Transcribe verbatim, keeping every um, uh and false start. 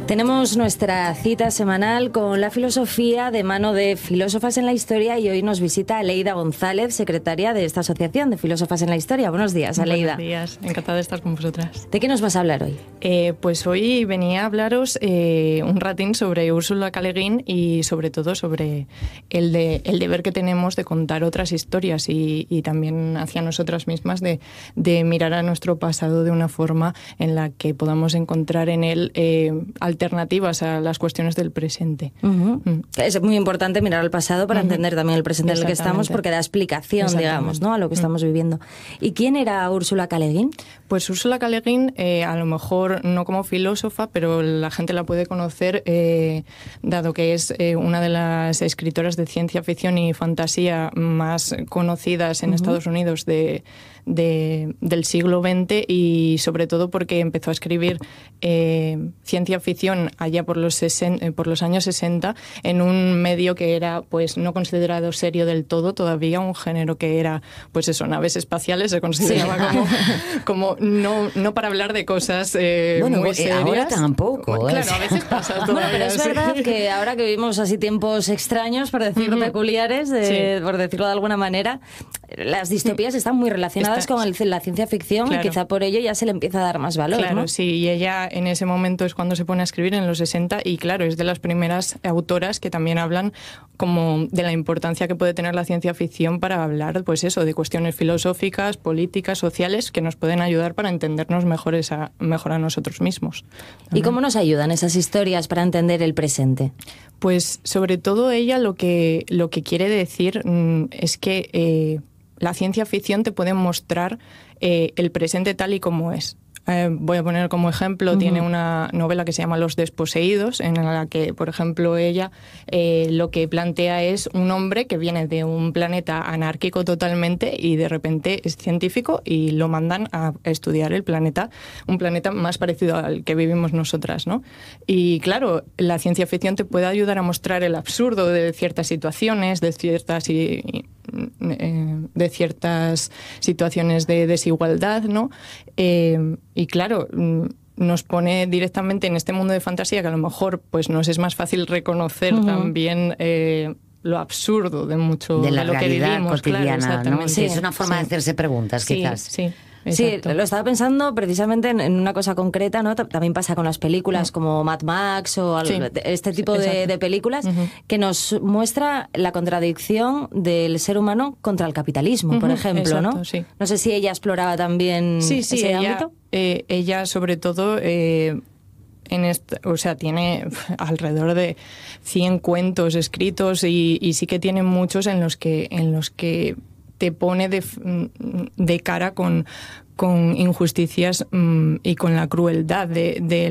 Tenemos nuestra cita semanal con la filosofía de mano de Filósofas en la Historia y hoy nos visita Aleida González, secretaria de esta asociación de Filósofas en la Historia. Buenos días, Aleida. Buenos días, encantada de estar con vosotras. ¿De qué nos vas a hablar hoy? Eh, pues hoy venía a hablaros eh, un ratín sobre Ursula K. Le Guin y sobre todo sobre el, de, el deber que tenemos de contar otras historias y, y también hacia nosotras mismas de, de mirar a nuestro pasado de una forma en la que podamos encontrar en él eh, alternativas a las cuestiones del presente. Uh-huh. Mm. Es muy importante mirar al pasado para uh-huh. entender también el presente en el que estamos, porque da explicación, digamos, ¿no?, a lo que estamos uh-huh. viviendo. ¿Y quién era Ursula K. Le Guin? Pues Ursula K. Le Guin, eh, a lo mejor no como filósofa, pero la gente la puede conocer eh, dado que es eh, una de las escritoras de ciencia ficción y fantasía más conocidas en uh-huh. Estados Unidos de, de, del siglo veinte, y sobre todo porque empezó a escribir eh, ciencia ficción allá por los, sesenta, por los años sesenta en un medio que era pues no considerado serio del todo todavía, un género que era pues eso, naves espaciales, se consideraba sí. como, como no, no para hablar de cosas eh, bueno, muy eh, serias. Ahora tampoco. Bueno, claro, a veces pasa todavía. Bueno, pero es sí. verdad que ahora que vivimos así tiempos extraños, por decirlo uh-huh. peculiares, de, sí. por decirlo de alguna manera, las distopías están muy relacionadas Está, con el, la ciencia ficción claro. y quizá por ello ya se le empieza a dar más valor, Claro, ¿no? sí, y ella en ese momento es cuando se pone a escribir, en los sesenta, y claro, es de las primeras autoras que también hablan como de la importancia que puede tener la ciencia ficción para hablar, pues eso, de cuestiones filosóficas, políticas, sociales, que nos pueden ayudar para entendernos mejor, esa, mejor a nosotros mismos. ¿Y cómo nos ayudan esas historias para entender el presente? Pues sobre todo ella lo que, lo que quiere decir mmm, es que eh, la ciencia ficción te puede mostrar eh, el presente tal y como es. Eh, voy a poner como ejemplo, uh-huh. tiene una novela que se llama Los desposeídos, en la que, por ejemplo, ella eh, lo que plantea es un hombre que viene de un planeta anárquico totalmente y de repente es científico y lo mandan a estudiar el planeta, un planeta más parecido al que vivimos nosotras, ¿no? Y claro, la ciencia ficción te puede ayudar a mostrar el absurdo de ciertas situaciones, de ciertas y, y, eh, de ciertas situaciones de desigualdad, ¿no? Eh, Y claro, nos pone directamente en este mundo de fantasía que a lo mejor pues nos es más fácil reconocer uh-huh. también eh, lo absurdo de mucho de, la de lo que vivimos. Cotidiana, claro, ¿no? Sí, es una forma sí. de hacerse preguntas, sí, quizás. Sí. Exacto. Sí, lo estaba pensando precisamente en, en una cosa concreta, ¿no? También pasa con las películas uh-huh. como Mad Max o sí. este tipo de, de películas uh-huh. que nos muestra la contradicción del ser humano contra el capitalismo, uh-huh. por ejemplo, Exacto, ¿no? Sí. No sé si ella exploraba también sí, sí, ese ella, ámbito. Eh, ella sobre todo eh, en esta, o sea, tiene alrededor de cien cuentos escritos y, y sí que tiene muchos en los que en los que te pone de, de cara con, con injusticias mmm, y con la crueldad de, de